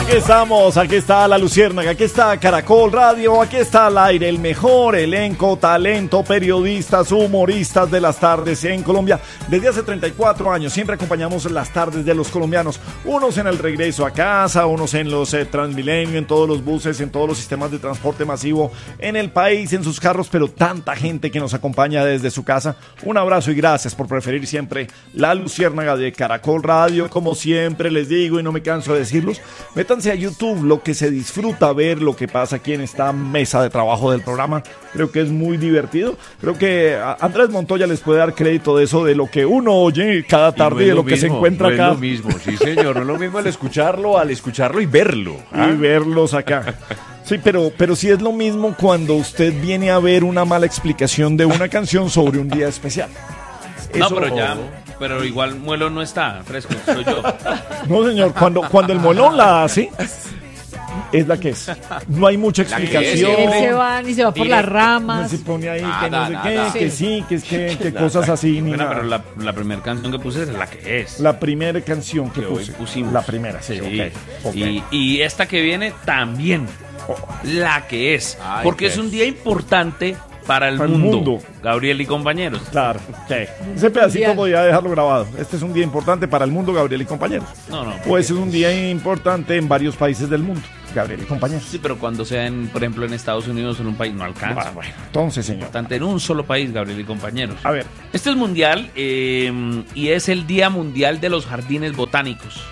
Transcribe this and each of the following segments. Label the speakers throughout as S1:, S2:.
S1: Aquí estamos, aquí está La Luciérnaga, aquí está Caracol Radio, aquí está al aire el mejor elenco, talento, periodistas, humoristas de las tardes en Colombia. Desde hace 34 años siempre acompañamos las tardes de los colombianos, unos en el regreso a casa, unos en los Transmilenio, en todos los buses, en todos los sistemas de transporte masivo en el país, en sus carros, pero tanta gente que nos acompaña desde su casa. Un abrazo y gracias por preferir siempre La Luciérnaga de Caracol Radio. Como siempre les digo y no me canso de decirlos, métanse a YouTube, lo que se disfruta ver lo que pasa aquí en esta mesa de trabajo del programa. Creo que es muy divertido. Creo que Andrés Montoya les puede dar crédito de eso, de lo que uno oye cada tarde y de lo que se encuentra acá.
S2: No es lo mismo, sí señor, no es lo mismo al escucharlo y verlo.
S1: Y verlos acá. Sí, pero sí es lo mismo cuando usted viene a ver una mala explicación de una canción sobre un día especial.
S3: No, pero igual Muelo no está fresco, soy yo.
S1: No, señor, cuando el Molón la hace, es la que es. No hay mucha explicación.
S4: Él se va por las ramas.
S1: Se pone ahí
S2: Nada,
S1: que no sé
S2: nada.
S1: qué, que sí, que cosas así. Ni
S3: Bueno,
S1: nada.
S3: pero la primera canción que puse es la que es.
S1: La primera canción que
S3: hoy
S1: puse.
S3: pusimos.
S1: La primera, sí, ok.
S3: Y esta que viene también, la que es.
S2: Ay,
S3: porque
S2: pues.
S3: es un día importante para el
S1: Para el
S3: mundo.
S1: mundo.
S3: Gabriel y compañeros.
S1: Claro, sí. Ese pedacito podía dejarlo grabado. Este es un día importante para el mundo, Gabriel y compañeros.
S3: No.
S1: Pues es un día importante en varios países del mundo, Gabriel y compañeros.
S3: Sí, pero cuando sea, por ejemplo, en Estados Unidos o en un país, no alcanza.
S1: Bueno, entonces, señor.
S3: Importante en un solo país, Gabriel y compañeros.
S1: A ver,
S3: Este es mundial y es el Día Mundial de los Jardines Botánicos.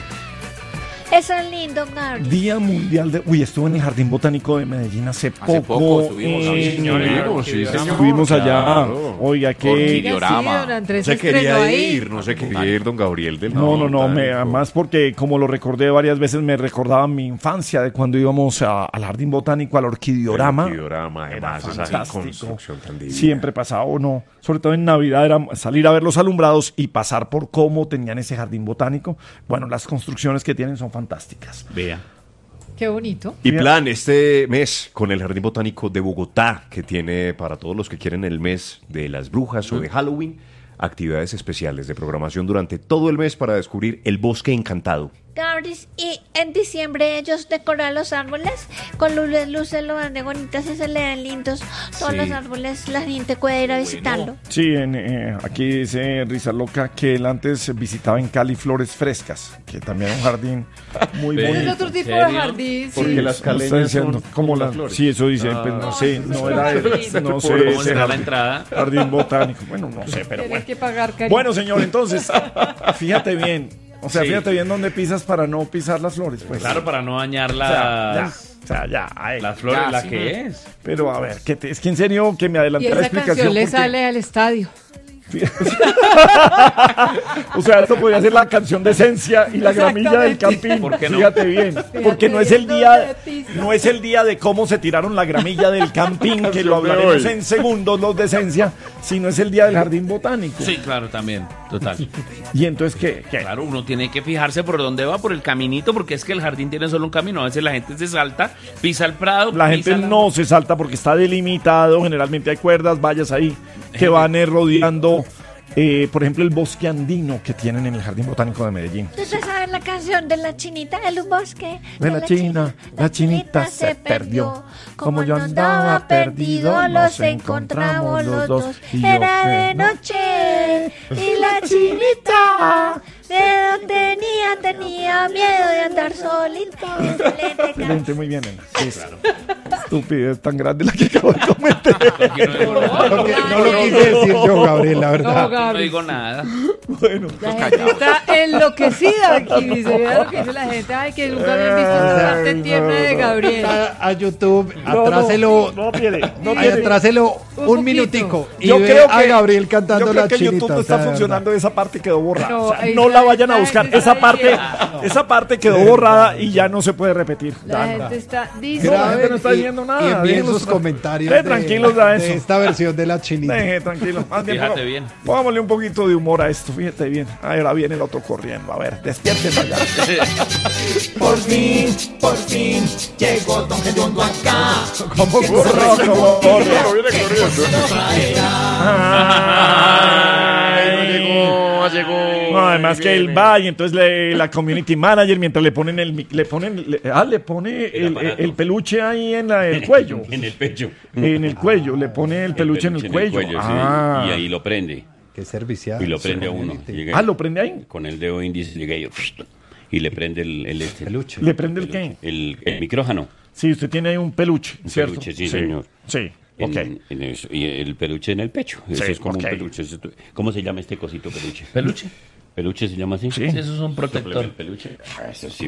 S4: Eso es lindo, Gabriel.
S1: Día Mundial de... Uy, estuve en el Jardín Botánico de Medellín hace poco.
S2: Estuvimos, sí, señor.
S1: Estuvimos allá.
S2: Claro.
S1: Oiga, que...
S2: Orquidiorama.
S4: Sí, don Andrés
S2: Se
S4: estrenó
S2: quería
S4: ahí.
S2: ir, no se quería ir, don Gabriel.
S1: No, además porque como lo recordé varias veces, me recordaba mi infancia de cuando íbamos al Jardín Botánico, al Orquidiorama.
S2: Orquidiorama, además, esa
S1: fantástico.
S2: construcción tan divina.
S1: Siempre pasaba, o no, sobre todo en Navidad, era salir a ver los alumbrados y pasar por cómo tenían ese jardín botánico. Bueno, las construcciones que tienen son fantásticas.
S3: Vea.
S4: Qué bonito.
S2: Y plan este mes con el Jardín Botánico de Bogotá, que tiene para todos los que quieren el mes de las brujas o de Halloween, actividades especiales de programación durante todo el mes para descubrir el bosque encantado.
S4: Gabriel, y en diciembre ellos decoran los árboles con luces lo van de bonitas y se le ven lindos. Todos
S2: Sí.
S4: los árboles, la gente puede ir a visitarlo.
S1: Sí, aquí dice Risa Loca que él antes visitaba en Cali Flores Frescas, que también es un jardín muy
S3: Ese
S4: Es
S1: bonito.
S4: otro tipo
S3: ¿En
S4: de
S3: serio?
S4: jardín. Sí.
S2: Porque las
S1: Está
S2: caleñas
S1: diciendo,
S2: son
S1: como
S2: las
S1: las
S2: flores.
S1: Sí, eso dice, pues no sé, no era no sé,
S3: ¿Cómo
S1: ese
S3: será la
S1: jardín,
S3: entrada?
S1: jardín botánico. Bueno, no sé, pero
S4: Tienes
S1: bueno.
S4: que pagar, cariño.
S1: Bueno, señor, entonces, fíjate bien. O sea,
S3: Sí.
S1: fíjate bien dónde pisas para no pisar las flores, pues.
S3: Claro, para no dañar
S1: O sea, ya, ay.
S3: las flores,
S2: Ya,
S3: la
S2: sí.
S3: que es.
S1: Pero a ver, es que en serio que me
S4: Y
S1: adelanté la
S4: esa
S1: explicación.
S4: canción le
S1: porque-
S4: sale al estadio.
S1: O sea, esto podría ser la canción de Esencia y la gramilla del Campín.
S3: ¿Por qué no?
S1: Fíjate bien, porque no es el día de cómo se tiraron la gramilla del Campín, que lo hablaremos en segundos los de Esencia, sino es el día del Jardín Botánico.
S3: Sí, claro, también, total.
S1: Y entonces, ¿qué?
S3: Claro, uno tiene que fijarse por dónde va, por el caminito, porque es que el jardín tiene solo un camino. A veces la gente se salta, pisa el prado.
S1: La gente
S3: pisa
S1: no se salta porque está delimitado, generalmente hay cuerdas, vallas ahí que van rodeando, por ejemplo, el bosque andino que tienen en el Jardín Botánico de Medellín.
S4: ¿Ustedes saben la canción de la chinita del bosque?
S1: De la china, la chinita se perdió. Como yo andaba perdido, nos encontramos los dos. Y yo
S4: Era de
S1: que-
S4: noche y la chinita tenía miedo de andar solita. Excelente
S1: Excelente, muy bien, nena. Sí, estupidez tan grande la que acabo de cometer.
S5: No lo quise decir yo, Gabriel, la
S4: No,
S5: verdad.
S3: No
S4: Gabriel.
S3: digo nada.
S1: Bueno,
S4: La gente está enloquecida aquí, dice. Vea lo que dice la gente. Ay, que nunca habían visto esa parte tierna de Gabriel.
S5: A YouTube, atráselo,
S1: no tiene.
S5: atráselo un
S4: poquito.
S5: minutico y
S1: Yo
S5: ve
S1: creo
S5: a
S1: que
S5: Gabriel cantando
S1: yo creo
S5: la
S1: que
S5: chinita.
S1: YouTube
S5: o sea,
S1: está
S5: de
S1: funcionando, esa parte quedó borrada.
S4: No,
S1: O sea,
S4: ahí
S1: no
S4: está,
S1: la vayan a
S4: la
S1: buscar.
S4: gente
S1: Esa
S4: está
S1: parte,
S4: diciendo.
S1: esa parte quedó borrada y ya no se puede repetir.
S4: La
S1: Ya,
S4: gente está.
S5: verdad.
S4: Dice.
S1: la gente no está
S5: Y-
S1: diciendo nada,
S5: Y envíen
S1: déjenlos
S5: sus comentarios
S1: tranquilos a eso.
S5: de esta versión de la chinita.
S1: Deje, tranquilo. Más bien,
S3: Fíjate bien.
S1: Pongámosle un poquito de humor a esto, fíjate bien. Ahora viene el otro corriendo. A ver, despiértese allá.
S6: Por fin, llegó Don Gediondo acá.
S1: ¿Cómo corre? ¿Cómo corre?
S2: Ay, no llegó,
S7: llegó.
S1: No, además que él va y entonces la community manager mientras le pone el peluche ahí en el cuello.
S7: En el pecho.
S1: En el cuello, le pone el peluche en el cuello.
S7: sí,
S1: Ah.
S7: y ahí lo prende.
S5: Qué servicial.
S7: Y lo prende a uno. Llega
S1: ¿Lo prende ahí?
S7: con el dedo índice llega y le prende el
S5: Peluche.
S1: ¿Le prende el qué?
S7: el micrófono.
S1: Sí, usted tiene ahí un peluche,
S7: Un
S1: ¿cierto?
S7: peluche, sí, señor.
S1: Sí, ok.
S7: En eso, y el peluche en el pecho. Eso
S1: Sí,
S7: es como
S1: ok.
S7: un peluche. ¿Cómo se llama este cosito peluche?
S3: ¿Peluche?
S7: ¿Peluche se llama así?
S1: Sí.
S3: Sí, eso es un protector.
S7: ¿El peluche? Eso sí.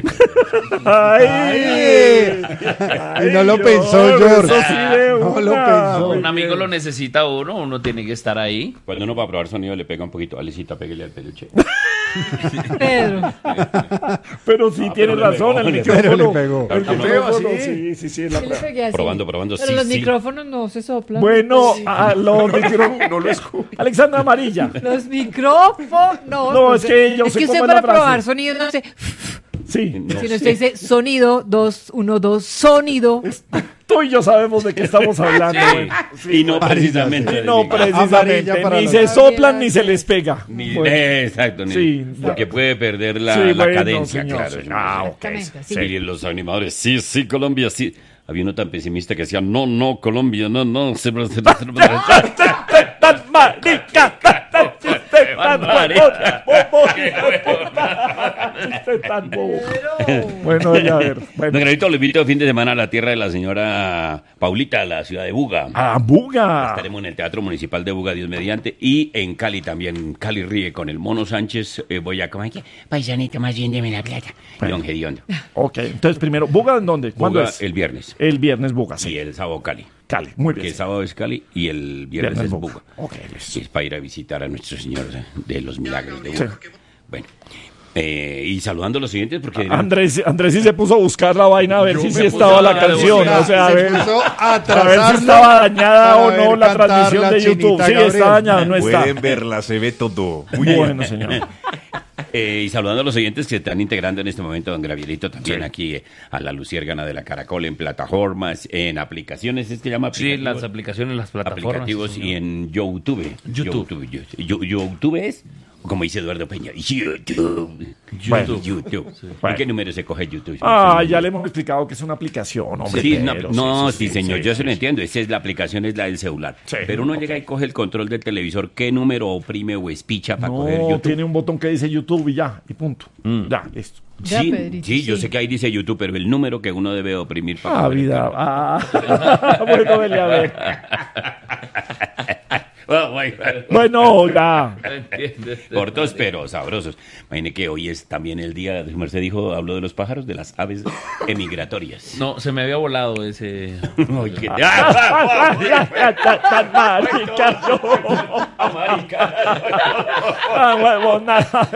S1: ¡Ay!
S5: Y no lo pensó, George.
S1: Eso sí de
S5: No lo
S1: una.
S5: pensó.
S3: Un amigo lo necesita uno tiene que estar ahí.
S7: Cuando uno va a probar sonido le pega un poquito. Alecita, pégale al peluche.
S8: Pedro.
S1: Pero sí tiene
S7: pero le
S1: razón, el
S7: pegó,
S1: micrófono.
S5: pero le pegó.
S1: El
S7: Ah, no.
S1: micrófono,
S5: ¿Sí?
S1: sí.
S8: Sí le pegué así.
S7: Probando,
S8: Pero
S7: sí,
S8: los
S7: sí.
S8: micrófonos no se soplan.
S1: Bueno,
S8: Sí.
S1: los micrófonos. No lo escucho. Alexandra Amarilla.
S8: Los micrófonos.
S1: No, es que yo
S8: es
S1: sé
S8: que
S1: cómo
S8: usted
S1: es la
S8: para
S1: frase.
S8: probar sonido no sé.
S1: Sí.
S7: No
S8: Si no
S7: sé.
S8: usted dice sonido, 2, 1, 2, sonido.
S1: Tú y yo sabemos de qué estamos hablando.
S7: Sí.
S1: bueno.
S7: Y no precisamente.
S1: No
S7: de-
S1: precisamente.
S5: Amarilla para
S1: Ni
S5: los-
S1: se soplan ni se les pega.
S7: Ni-
S1: Bueno.
S7: exacto.
S1: Sí.
S7: Porque puede perder la,
S1: Sí,
S7: la
S1: bueno,
S7: cadencia,
S1: señor,
S7: claro.
S1: sí.
S7: señor.
S1: Ah, ok.
S8: Exactamente, sí.
S7: Y los animadores, sí, Colombia, sí. Había uno tan pesimista que decía, no, Colombia, no.
S1: Tan marica, tan tan bobo. Bueno, a ver.
S7: Don
S1: Bueno.
S7: Gravito, lo invito el fin de semana a la tierra de la señora Paulita, a la ciudad de Buga.
S1: ¡Ah, Buga!
S7: Estaremos en el Teatro Municipal de Buga, Dios mediante, y en Cali también. Cali ríe con el Mono Sánchez. Voy a comer. Paisanito, más bien deme la plata. Y Don Gediondo.
S1: Ok, entonces primero, ¿Buga en dónde? ¿Cuándo
S7: Buga
S1: es?
S7: el viernes.
S1: El viernes Buga,
S7: Y
S1: sí.
S7: el sábado Cali.
S1: Cali, muy
S7: Que
S1: bien.
S7: el sábado es Cali y el viernes es Buga.
S1: Ok,
S7: Y
S1: listo.
S7: es para ir a visitar a nuestro Señor de los Milagros de
S1: Sí.
S7: Buga. Bueno. Y saludando a los siguientes porque...
S1: Andrés sí se puso a buscar la vaina a ver si
S3: me
S1: sí
S3: puse
S1: estaba
S3: a
S1: la
S3: la
S1: canción.
S3: devoción.
S1: O sea, a
S5: Se
S1: ver,
S5: puso a
S1: a ver si
S5: atrasarlo
S1: estaba dañada o
S5: para
S1: no
S5: ver
S1: la
S5: cantar
S1: transmisión
S5: la
S1: de YouTube.
S5: Chinita
S1: Sí,
S5: Gabriel.
S1: está dañada, no está.
S2: Pueden verla, se ve todo.
S1: Bueno, señor.
S7: Y saludando a los oyentes que se están integrando en este momento, don Gravielito, también aquí a la Luciérgana de la Caracol, en plataformas, en aplicaciones, ¿es que llama
S3: Sí,
S7: aplicativos?
S3: las aplicaciones, las plataformas.
S7: Aplicativos
S3: sí,
S7: y
S3: señor.
S7: en YouTube.
S3: YouTube.
S7: YouTube es, como dice Eduardo Peña, YouTube.
S1: Bueno.
S7: YouTube.
S1: Bueno.
S7: ¿En qué número se coge YouTube?
S1: Ah, ya le hemos explicado que es una aplicación, hombre.
S7: Sí,
S1: pero,
S7: sí, señor, yo se lo entiendo. Esa es la aplicación, es la del celular.
S1: Sí.
S7: Pero uno llega y coge el control del televisor, ¿qué número oprime o espicha para coger
S1: No,
S7: YouTube?
S1: tiene un botón que dice YouTube y ya, y punto. Ya, listo.
S8: Ya,
S7: Sí,
S8: Pedrito,
S7: sí, yo
S8: sí.
S7: sé que ahí dice YouTube, pero el número que uno debe oprimir para
S1: Ah,
S7: coger el
S1: vida.
S7: canal.
S1: Ah, bueno, vele a ver.
S7: Oh, my God.
S1: Bueno, ya.
S7: Cortos pero sabrosos. Imagine que hoy es también el día, su merced dijo, habló de los pájaros, de las aves emigratorias.
S3: No, se me había volado ese.
S7: Oye,
S1: Tan marica, yo. Ah, huevo, nada.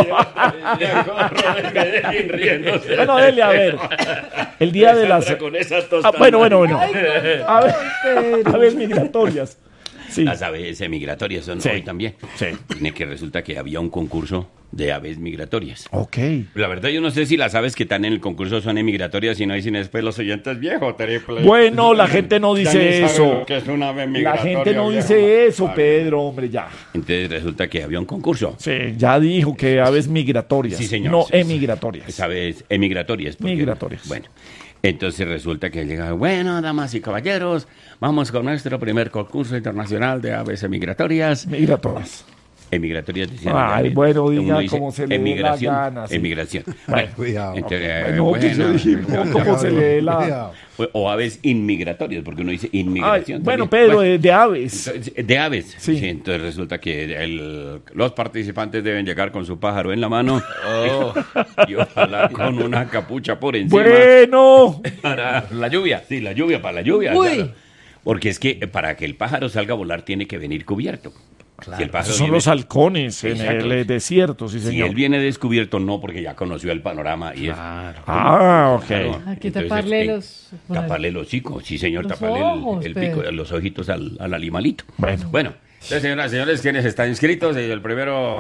S1: Bueno, dele a ver. El día de las.
S7: Con esas
S1: Ah,
S7: tostadas.
S1: bueno.
S8: Ay,
S1: A ver,
S8: Pedro.
S1: aves migratorias. Sí.
S7: Las aves migratorias son
S1: Sí.
S7: hoy también.
S1: Sí.
S7: Tiene que resulta que había un concurso de aves migratorias.
S1: Ok.
S7: La verdad yo no sé si las aves que están en el concurso son emigratorias y no dicen después los oyentes viejo, triple.
S1: Bueno, la gente no
S7: Ya
S1: dice
S7: ni saben
S1: eso.
S7: lo que es una ave
S1: La
S7: migratoria,
S1: gente no
S7: viejo.
S1: dice eso,
S7: Ay.
S1: Pedro, hombre, ya.
S7: Entonces resulta que había un concurso.
S1: Sí, ya dijo que aves migratorias.
S7: Sí, señor.
S1: No
S7: Sí, sí.
S1: emigratorias.
S7: Es aves emigratorias. porque-
S1: Migratorias.
S7: Bueno, entonces resulta que llega, bueno, damas y caballeros, vamos con nuestro primer concurso internacional de aves emigratorias.
S1: Migratorias.
S7: Emigratorias decían.
S1: Ay, bueno,
S7: Uno
S1: diga
S7: dice
S1: como se le dé la
S7: emigración,
S1: gana, sí.
S7: Emigración.
S1: Bueno,
S5: cuidado.
S1: No, que yo dije, ¿cómo se lee la...?
S5: Cuidado.
S7: O aves inmigratorias, porque uno dice
S1: Ay,
S7: inmigración.
S1: bueno,
S7: también.
S1: Pedro,
S7: Bueno,
S1: de aves.
S7: de aves.
S1: Sí.
S7: Sí, entonces resulta que los participantes deben llegar con su pájaro en la mano y ojalá con una capucha por encima.
S1: Bueno.
S7: Para
S3: La lluvia.
S7: Sí, la lluvia, para la lluvia.
S8: Uy.
S7: claro. Porque es que para que el pájaro salga a volar tiene que venir cubierto. Si el pájaro
S1: Esos son
S7: viene-
S1: los halcones en
S7: Exacto.
S1: el desierto, sí,
S7: Si
S1: señor.
S7: él viene descubierto, no, porque ya conoció el panorama. Y
S1: Ah, ok.
S7: Claro.
S8: Hay que
S7: Entonces,
S8: taparle los...
S7: Taparle los hocicos, sí, señor,
S8: Los
S7: taparle
S8: ojos,
S7: el pico,
S8: Pedro.
S7: los ojitos al animalito.
S1: Bueno.
S7: Entonces, señoras y señores, ¿quiénes están inscritos? El primero,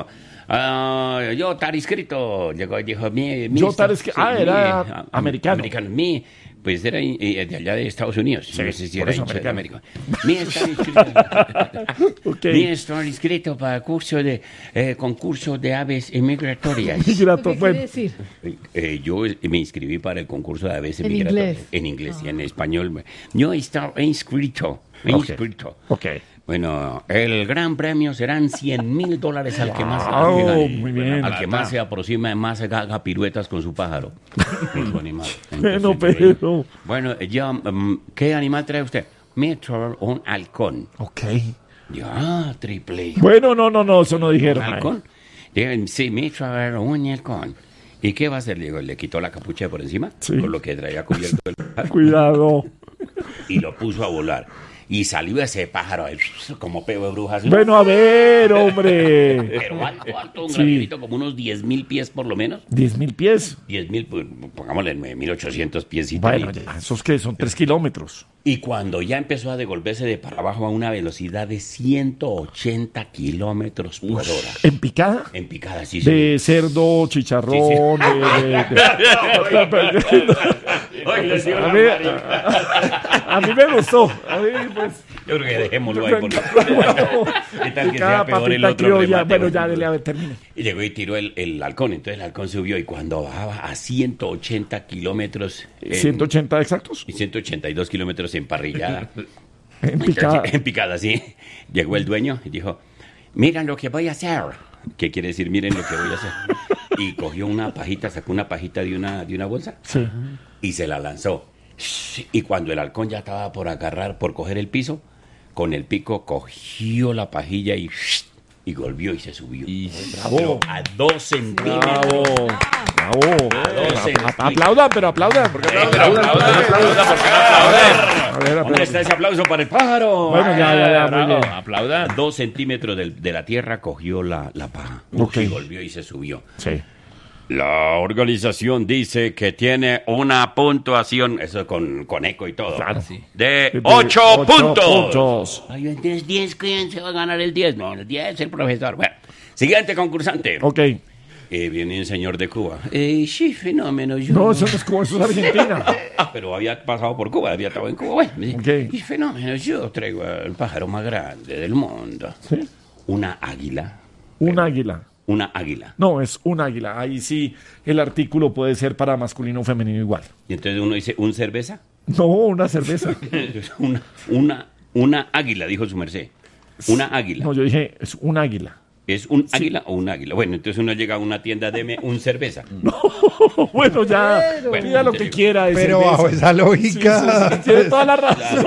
S7: yo estar inscrito. Llegó y dijo,
S1: Yo estar inscrito. Ah, era americano.
S7: Americano, Pues era de allá de Estados Unidos.
S1: Sí,
S7: No sé si
S1: por
S7: era
S1: eso
S7: hincha de
S1: americano.
S7: América. Mira, está inscrito.
S1: Ok.
S7: Mira, estoy inscrito para concurso de aves migratorias.
S8: ¿Qué
S1: Grato,
S8: quiere
S1: bueno.
S8: decir?
S7: Yo me inscribí para el concurso de aves
S8: En
S7: migratorias.
S8: inglés.
S7: En inglés y en español. Yo estaba inscrito.
S1: Ok. Ok.
S7: Bueno, el gran premio serán $100,000 al que más,
S1: Wow,
S7: al que
S1: muy bien.
S7: al que más se aproxima, más haga piruetas con su pájaro. Con su animal.
S1: Bueno,
S7: Entonces,
S1: pero...
S7: bueno, ya, ¿qué animal trae usted? Me trae un halcón.
S1: Ok.
S7: Yo, triple.
S1: Bueno, no, eso no
S7: ¿Un
S1: dijeron.
S7: halcón? Digo, sí, me trae un halcón. ¿Y qué va a hacer? Digo, le quitó la capucha de por encima,
S1: Sí.
S7: con lo que traía cubierto el pájaro,
S1: Cuidado.
S7: y lo puso a volar. Y salió ese pájaro ahí, como peo de brujas.
S1: Bueno, a ver, hombre.
S7: Pero alto, un
S1: Sí.
S7: granito, como unos 10,000 pies por lo menos.
S1: 10.000 pies.
S7: 10,000, pues, pongámosle 1,800 pies.
S1: Bueno, ya, ¿esos qué? Son 3 kilómetros.
S7: Y cuando ya empezó a devolverse de para abajo a una velocidad de 180 kilómetros por hora.
S1: ¿En picada?
S7: En picada, sí,
S1: De cerdo, chicharrón,
S7: Oye, sí,
S1: A mí, a mí me gustó. A mí, pues,
S7: yo creo que dejémoslo ahí. Por... ¿Qué tal que
S1: cada
S7: sea peor el
S1: papita
S7: otro
S1: criolla.
S7: remate?
S1: Bueno, ya, dele, a ver, termine.
S7: Y llegó y tiró el halcón. Entonces el halcón subió y cuando bajaba a 180 kilómetros...
S1: 180 exactos.
S7: Y 182 kilómetros en parrillada.
S1: En picada.
S7: En picada, sí. Llegó el dueño y dijo, miren lo que voy a hacer. ¿Qué quiere decir miren lo que voy a hacer? Y cogió una pajita, sacó una pajita de una bolsa
S1: Sí.
S7: y se la lanzó. Y cuando el halcón ya estaba por agarrar, por coger el piso, con el pico cogió la pajilla y volvió y se subió.
S1: Bravo.
S7: A 2 centímetros.
S1: Bravo. Aplaudan, pero aplaudan. Porque A ver,
S7: ¿Dónde está ese aplauso para el pájaro?
S1: Bueno, ya, muy bien.
S3: Aplauda.
S7: A 2 centímetros de la tierra cogió la paja.
S1: Ok.
S7: Y volvió y se subió.
S1: Sí.
S7: La organización dice que tiene una puntuación, eso con eco y todo,
S1: Claro.
S7: de 8 puntos.
S1: puntos.
S7: Ay, entonces 10, ¿quién se va a ganar el 10? No, el 10 es el profesor. Bueno, siguiente concursante.
S1: Ok.
S7: Viene un señor de Cuba. Sí, fenómeno. Yo
S1: No, eso no es como eso es Argentina.
S7: pero había pasado por Cuba, había estado en Cuba. Bueno,
S1: Ok.
S7: y fenómeno, yo traigo el pájaro más grande del mundo.
S1: ¿Sí?
S7: Una águila.
S1: Un águila.
S7: Una águila.
S1: No, es un águila. Ahí sí el artículo puede ser para masculino o femenino igual.
S7: Y entonces uno dice, ¿un cerveza?
S1: No, una cerveza.
S7: una águila, dijo su merced. Una águila.
S1: No, yo dije, es un águila.
S7: ¿Es un águila o un águila? Bueno, entonces uno llega a una tienda, deme un cerveza.
S1: Bueno, ya,
S8: Pero-
S1: pida lo que quiera. De
S5: Pero
S1: cerveza.
S5: bajo esa lógica.
S1: Sí, tiene toda la razón.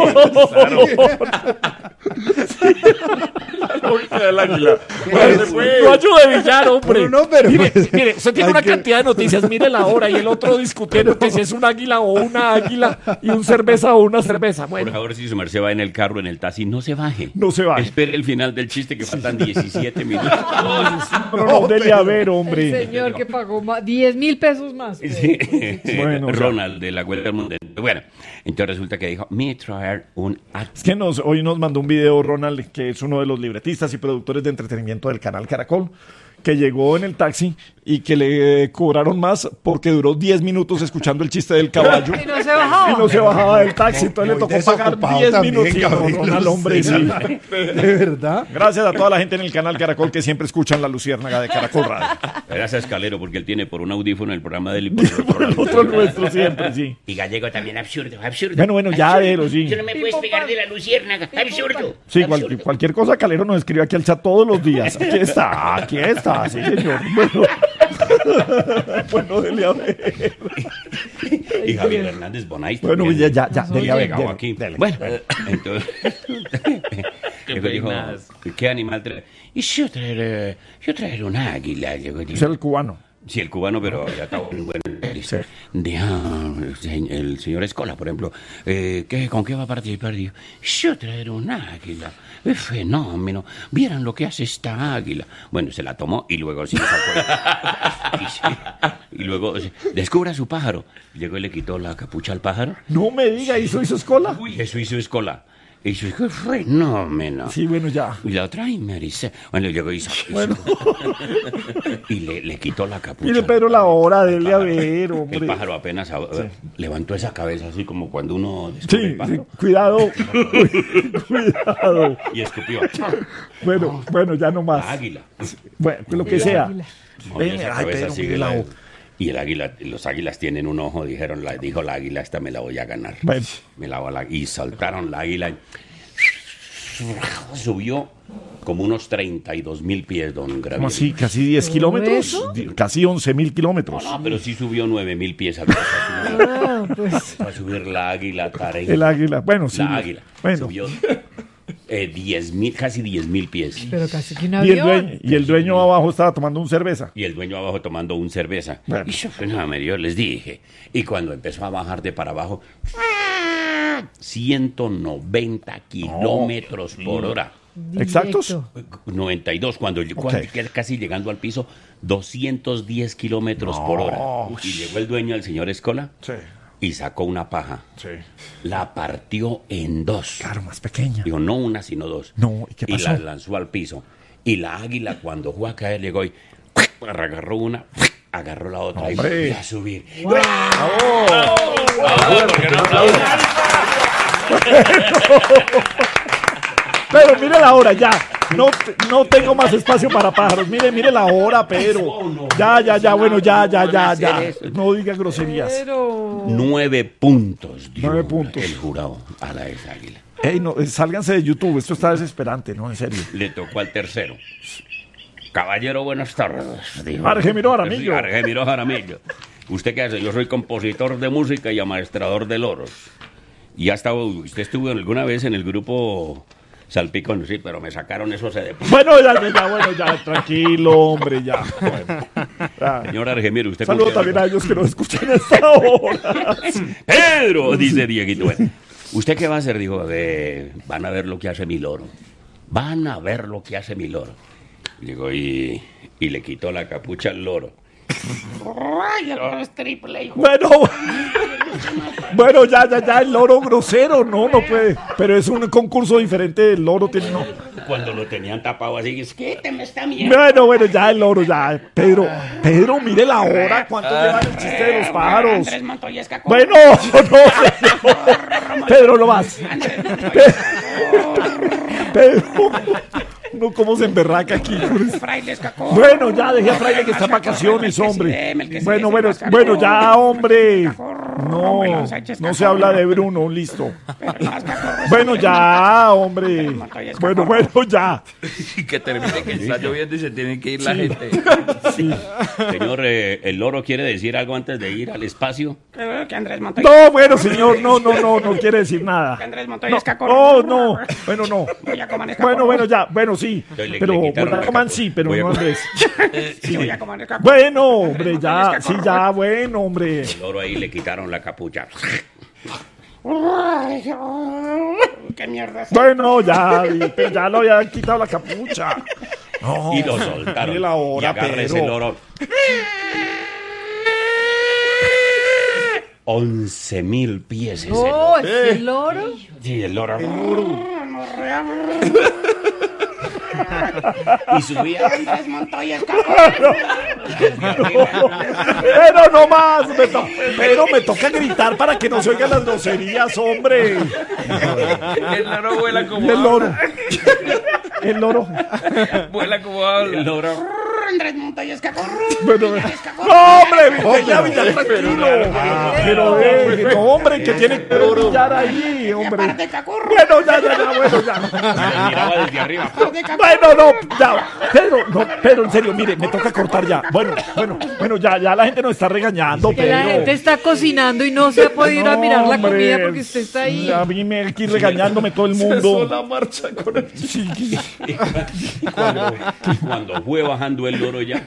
S1: La lógica del águila. No ayuda de villar, hombre.
S5: No, pero
S1: mire,
S5: pues,
S1: mire, usted tiene
S5: hay
S1: una
S5: que-
S1: cantidad de noticias, mire la hora y el otro discutiendo que si es un águila o una águila y un cerveza o una cerveza.
S7: Por
S1: Bueno,
S7: favor, si su merced va en el carro, en el taxi, no se baje.
S1: no se va.
S7: Espere el final del chiste que faltan 17 minutos.
S1: No, dele a ver,
S8: El
S1: hombre.
S8: señor que pagó 10,000 pesos más.
S7: Sí.
S1: Bueno, ya.
S7: Ronald de la Vuelta al Mundo. Bueno, entonces resulta que dijo, me traer un
S1: Es que hoy nos mandó un video Ronald, que es uno de los libretistas y productores de entretenimiento del canal Caracol, que llegó en el taxi y que le cobraron más porque duró 10 minutos escuchando el chiste del caballo.
S8: Y no se bajaba.
S1: Y no se bajaba del taxi, entonces le
S5: Muy
S1: tocó pagar
S5: desocupado
S1: 10
S5: también,
S1: minutos. Sí, no,
S5: Gabriel,
S1: Ronald, hombre, sí.
S5: ¿De verdad?
S1: Gracias a toda la gente en el canal Caracol que siempre escuchan la luciérnaga de Caracol Radio.
S7: Gracias, Calero, porque él tiene por un audífono el programa del
S1: Otro nuestro siempre, sí.
S7: Y Gallego también, absurdo, absurdo.
S1: Bueno, ya,
S7: Absurdo.
S1: Delo, sí.
S7: Tú no me puedes pegar de la luciérnaga, absurdo.
S1: Sí,
S7: absurdo.
S1: cualquier cosa Calero nos escribe aquí al chat todos los días. Aquí está, sí señor. Bueno, bueno, dele a ver.
S7: Y Javier Hernández Bonais.
S1: Bueno,
S7: también.
S1: ya, dele a ver.
S7: Pegado
S1: dele,
S7: aquí.
S1: dele.
S7: Bueno, entonces.
S3: Qué
S7: Luego dijo,
S3: peinas.
S7: ¿qué animal trae? Y yo traer un águila. Llegó,
S1: Es el cubano.
S7: sí, el cubano, pero ya está bueno.
S1: Sí.
S7: El señor Escola, por ejemplo, ¿con qué va a participar? Dijo, yo traer un águila. Es fenómeno. Vieran lo que hace esta águila. Bueno, se la tomó y luego sí sacó. Y luego descubra su pájaro. Llegó y le quitó la capucha al pájaro.
S1: No me diga, ¿hizo escola?
S7: Eso hizo Escola. Y yo dije, fenómeno.
S1: Sí, bueno, ya.
S7: Y la otra, ay, Marisa. Bueno, llegó y hizo.
S1: Bueno.
S7: Y le quitó la capucha.
S1: Mire, Pedro, la hora, dele a ver,
S7: El
S1: hombre.
S7: pájaro apenas levantó esa cabeza así como cuando uno descubre
S1: Sí,
S7: el pájaro.
S1: sí, cuidado. Cuidado.
S7: Y escupió.
S1: Bueno, ya no más.
S7: La águila.
S1: Bueno, lo que sea.
S7: Movió esa
S1: Ay,
S7: cabeza
S1: Pedro,
S7: así,
S1: mire la o-
S7: y el águila, los águilas tienen un ojo, dijo la águila, esta me la voy a ganar.
S1: Bueno.
S7: Me la voy a y soltaron la águila. Subió como unos 32.000 pies, don
S1: ¿Cómo
S7: Gabriel.
S1: así? ¿Casi 10 kilómetros?
S8: eso?
S1: Casi 11.000 kilómetros.
S7: No, pero sí subió 9.000 pies.
S8: Ah, pues.
S7: Va a subir la águila tareña.
S1: El águila. Bueno, sí.
S7: La águila.
S1: Bueno.
S7: Subió 10.000, casi 10.000 pies.
S8: Pero casi que un
S1: Y
S8: avión.
S1: el dueño abajo estaba tomando un cerveza.
S7: Y el dueño abajo tomando un cerveza.
S1: Bueno.
S7: Y yo, yo les dije. Y cuando empezó a bajar de para abajo, 190 kilómetros por hora.
S1: ¿Exactos?
S8: Directo.
S7: 92, cuando casi llegando al piso, 210 kilómetros por hora. Y llegó el dueño, el señor Escola,
S1: Sí.
S7: y sacó una paja.
S1: Sí.
S7: La partió en dos.
S1: Claro, más pequeña.
S7: Digo, no una, sino dos.
S1: No, ¿y qué pasó?
S7: la lanzó al piso. Y la águila, cuando fue a caer, llegó y agarró una, agarró la otra
S1: Hombre.
S7: y volvió a subir.
S1: Pero mire la hora, ya. No tengo más espacio para pájaros. Mire la hora, Pedro. Ya, bueno, ya. No diga groserías.
S8: Pero.
S7: 9 puntos dio
S1: 9 puntos.
S7: el jurado a la esa águila.
S1: Ey, no, sálganse de YouTube. Esto está desesperante, ¿no? En serio.
S7: Le tocó al tercero. Caballero, buenas tardes. Dijo.
S1: Argemiro Jaramillo.
S7: Sí, Argemiro Jaramillo. ¿Usted qué hace? Yo soy compositor de música y amaestrador de loros. Y usted estuvo alguna vez en el grupo Salpicón, sí, pero me sacaron esos de...
S1: Bueno, ya, tranquilo, hombre, ya. Bueno, ya.
S7: Señor Argemiro, usted...
S1: Saludo
S7: con qué-
S1: también a ellos que nos escuchan a esta hora.
S7: ¡Pedro! Dice Dieguito. Bueno, ¿usted qué va a hacer? Dijo, van a ver lo que hace mi loro. Van a ver lo que hace mi loro. Llegó y le quitó la capucha al loro. ¡Ay, el loro es triple, hijo!
S1: Bueno, ya, el loro grosero, no puede. Pero es un concurso diferente, el loro tiene, no.
S7: Cuando lo tenían tapado así, es quíteme esta mierda.
S1: Bueno, ya el loro, ya. Pedro, mire la hora, ¿cuánto lleva el chiste de los pájaros?
S7: Andrés Montoya Escacón.
S1: Bueno, no, señor. Pedro, no más. Pedro, no, cómo se emberraca aquí.
S7: Fraile Escacón.
S1: Bueno, ya, dejé a Fraile que está en vacaciones, hombre. Bueno, ya, hombre. No se habla de Bruno, listo. Bueno, ya, hombre. Bueno, ya.
S3: Y que termine que está lloviendo y se tiene que ir la gente.
S1: Sí.
S7: Señor, ¿el loro quiere decir algo antes de ir al espacio?
S6: Que Andrés Montoya.
S1: No, bueno, señor, no quiere decir nada.
S6: Andrés Montoya Escacón.
S1: No, bueno, no.
S6: Voy a comer escacón.
S1: Bueno, ya, bueno, sí.
S7: Entonces le
S1: Pero
S7: quitaron la
S1: Coman
S7: capa.
S1: sí, pero
S7: Voy a
S1: no
S7: comer.
S1: Andrés.
S6: Sí, voy a comer escacón.
S1: Bueno, hombre, ya, sí, ya, bueno, hombre.
S7: El loro ahí le quitaron la capucha.
S6: Ay, qué mierda.
S1: Bueno, ya lo había quitado la capucha. No,
S7: Y lo soltaron.
S1: mire la hora,
S7: y agarra ese
S1: Pedro.
S7: loro. 11.000 pies ese loro.
S8: No, ¿es el loro?
S7: Sí, el loro. Y subía Andrés Montoya Escacón.
S1: Pero no más, pero me toca gritar para que no se oigan las groserías, hombre.
S3: El loro vuela como
S1: El loro.
S3: habla.
S1: El loro.
S3: Vuela como habla.
S7: El loro.
S6: Andrés Montoya Escacón.
S1: Bueno, no, hombre, ya, tranquilo. Pero, no, hombre, que tiene que brillar ahí, hombre.
S6: Aparte, cacurro.
S1: Bueno, ya, bueno, ya.
S7: Miraba desde arriba.
S1: Bueno, no, ya. Pedro, en serio, mire, me toca cortar ya. Bueno, ya la gente nos está regañando,
S8: Que la
S1: Pedro.
S8: gente está cocinando y no se ha podido ir a mirar la
S1: Hombre,
S8: comida porque usted está ahí.
S1: A mí me aquí regañándome todo el mundo.
S3: la marcha con el...
S1: Sí.
S7: Cuando fue bajando el loro ya,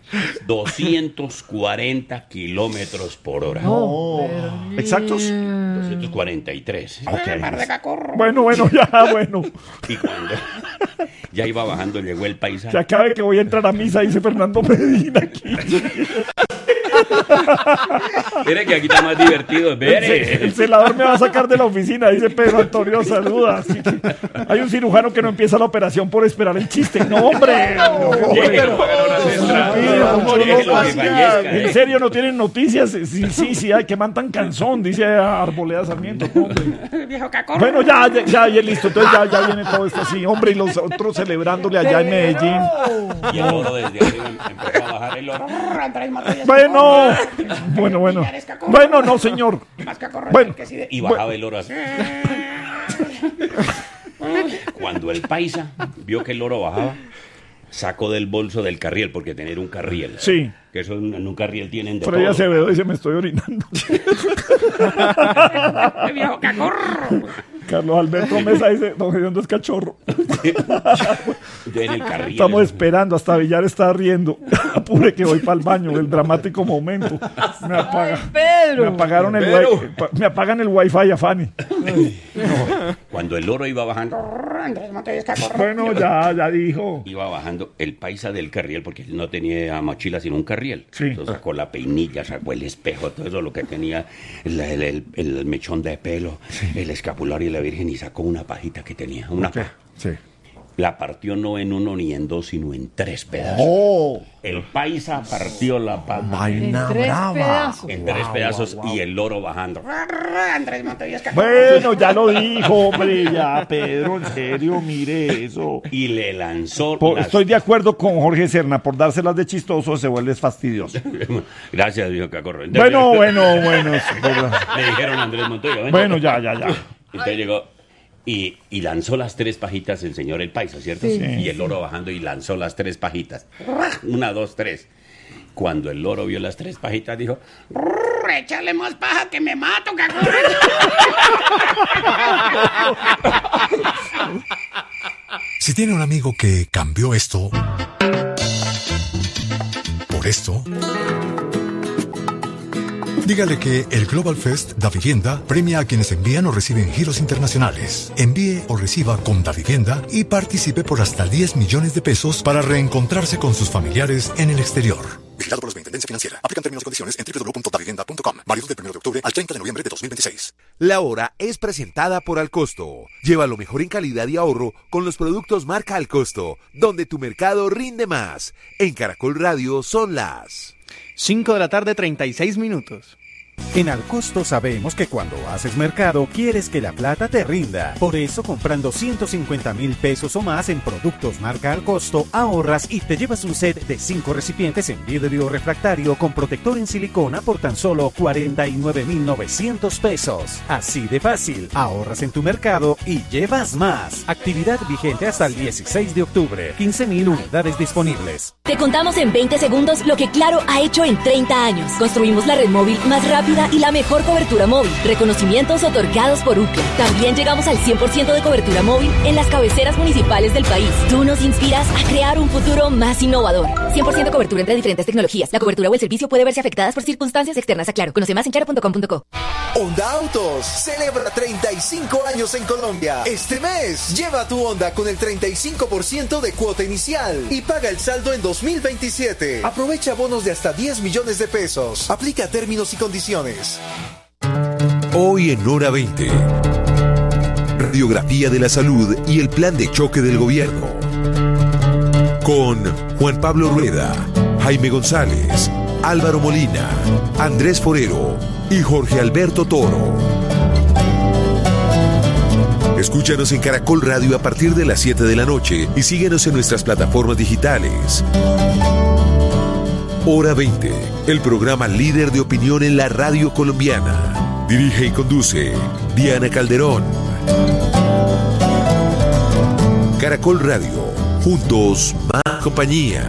S7: 240 kilómetros por hora.
S1: ¿Exactos?
S7: 243.
S1: Bueno, ya, bueno.
S7: Y cuando ya iba bajando, llegó el paisaje.
S1: Que acabe que voy a entrar a misa, dice Fernando Medina aquí.
S7: Mire que aquí está más divertido.
S1: El celador me va a sacar de la oficina, dice Pedro Antonio, saluda. Así que hay un cirujano que no empieza la operación por esperar el chiste. No, hombre. En serio, no tienen noticias. Sí, ay, que man tan cansón, dice Arboleda Sarmiento. Hombre.
S6: Viejo cacorro.
S1: Bueno, ya, listo. Entonces ya viene todo esto así, hombre, y los otros celebrándole allá en Medellín.
S7: Y el oro desde arriba empezó a bajar el oro.
S6: Andrés Montoya.
S1: Bueno. Bueno, no, señor.
S6: Más cacorro.
S1: Bueno.
S6: Que sí de-
S7: Y bajaba el oro así. Cuando el paisa vio que el oro bajaba, sacó del bolso del carriel, porque tener un carriel.
S1: Sí.
S7: Que eso en un carriel tienen de
S1: Freddy
S7: todo.
S1: Acevedo dice, me estoy orinando.
S6: Viejo cacorro.
S1: Carlos Alberto Mesa dice, don Gediondo es cachorro.
S7: Yo en el carriel.
S1: Estamos esperando, hasta Villar está riendo. Apure que voy para el baño, el dramático momento.
S8: Pedro.
S1: Me apagan el wifi a Fanny.
S7: Cuando el oro iba bajando,
S6: Andrés Montoya cacorro.
S1: Bueno, ya dijo.
S7: iba bajando el paisa del carriel, porque él no tenía mochila sino un carriel.
S1: Sí.
S7: Entonces sacó la peinilla, sacó el espejo, todo eso, lo que tenía, el mechón de pelo, el escapulario y la Virgen, y sacó una pajita que tenía, una paja.
S1: Sí.
S7: La partió no en uno ni en dos, sino en 3 pedazos.
S1: Oh,
S7: El paisa partió la paja
S1: vaina
S8: En 3
S1: brava.
S8: pedazos.
S7: en 3 pedazos y el oro bajando.
S6: Andrés Montoya cacorro.
S1: Bueno, ya lo dijo, hombre, ya, Pedro, en serio, mire eso.
S7: Y le lanzó
S1: Estoy de acuerdo con Jorge Serna, por dárselas de chistoso se vuelve fastidioso.
S7: Gracias, dijo Cacorro. Entonces,
S1: Bueno.
S7: le dijeron a Andrés Montoya. "Venga".
S1: Bueno, ya.
S7: Entonces llegó y lanzó las 3 pajitas el señor el paisa, ¿cierto?
S8: Sí.
S7: Y el loro bajando y lanzó las 3 pajitas. 1, 2, 3. Cuando el loro vio las 3 pajitas, dijo,
S6: Échale más paja que me mato, cacorro.
S9: Si tiene un amigo que cambió esto por esto, dígale que el Global Fest Davivienda premia a quienes envían o reciben giros internacionales. Envíe o reciba con Davivienda y participe por hasta 10 millones de pesos para reencontrarse con sus familiares en el exterior. Vigilado por la Superintendencia Financiera. Aplican términos y condiciones en www.davivienda.com. Válido del 1 de octubre al 30 de noviembre de 2026.
S10: La hora es presentada por Alcosto. Lleva lo mejor en calidad y ahorro con los productos marca Alcosto, donde tu mercado rinde más. En Caracol Radio son las
S11: 5 de la tarde, 36 minutos.
S12: En Alcosto sabemos que cuando haces mercado quieres que la plata te rinda. Por eso, comprando 150,000 pesos o más en productos marca Alcosto, ahorras y te llevas un set de 5 recipientes en vidrio refractario con protector en silicona por tan solo 49,900 pesos. Así de fácil, ahorras en tu mercado y llevas más. Actividad vigente hasta el 16 de octubre. 15,000 unidades disponibles.
S13: Te contamos en 20 segundos lo que Claro ha hecho en 30 años. Construimos la red móvil más rápida y la mejor cobertura móvil. Reconocimientos otorgados por UCLA. También llegamos al 100% de cobertura móvil en las cabeceras municipales del país. Tú nos inspiras a crear un futuro más innovador. 100% cobertura entre diferentes tecnologías. La cobertura o el servicio puede verse afectadas por circunstancias externas a Claro. Conoce más en claro.com.co.
S10: Honda Autos celebra 35 años en Colombia. Este mes, lleva tu Honda con el 35% de cuota inicial y paga el saldo en 2027. Aprovecha bonos de hasta 10 millones de pesos. Aplica términos y condiciones.
S9: Hoy en Hora 20. Radiografía de la salud y el plan de choque del gobierno. Con Juan Pablo Rueda, Jaime González, Álvaro Molina, Andrés Forero y Jorge Alberto Toro. Escúchanos en Caracol Radio a partir de las 7 de la noche y síguenos en nuestras plataformas digitales. Hora 20, el programa líder de opinión en la radio colombiana. Dirige y conduce Diana Calderón. Caracol Radio, juntos más compañía.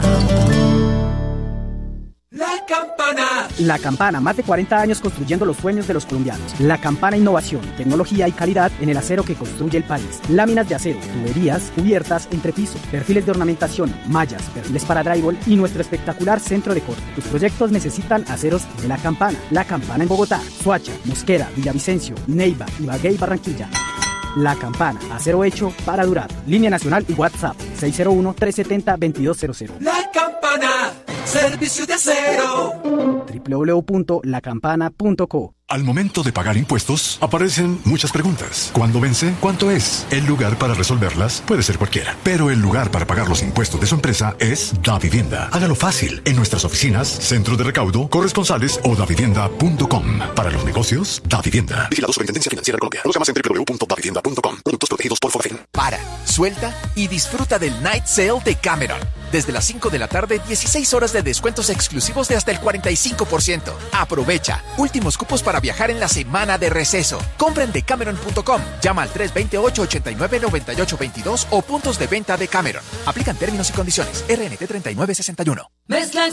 S14: La Campana, más de 40 años construyendo los sueños de los colombianos. La Campana, innovación, tecnología y calidad en el acero que construye el país. Láminas de acero, tuberías, cubiertas, entrepiso, perfiles de ornamentación, mallas, perfiles para drywall y nuestro espectacular centro de corte. Tus proyectos necesitan aceros de La Campana. La Campana en Bogotá, Soacha, Mosquera, Villavicencio, Neiva, Ibagué y Barranquilla. La Campana, acero hecho para durar. Línea nacional y WhatsApp 601-370-2200.
S15: La Campana. Servicio de Acero.
S14: www.lacampana.co.
S9: Al momento de pagar impuestos, aparecen muchas preguntas. ¿Cuándo vence? ¿Cuánto es? El lugar para resolverlas puede ser cualquiera, pero el lugar para pagar los impuestos de su empresa es Davivienda. Hágalo fácil en nuestras oficinas, centro de recaudo, corresponsales o davivienda.com. Para los negocios, Davivienda. Vigilado Superintendencia Financiera de Colombia. Conozca más en www.davivienda.com. Productos protegidos por Fonafen.
S16: Para, suelta y disfruta del Night Sale de Cameron. Desde las 5 de la tarde, 16 horas de descuentos exclusivos de hasta el 45%. Aprovecha. Últimos cupos para viajar en la semana de receso. Compra en decameron.com. Llama al 328-89-9822 o puntos de venta de Cameron. Aplican términos y condiciones. RNT 3961.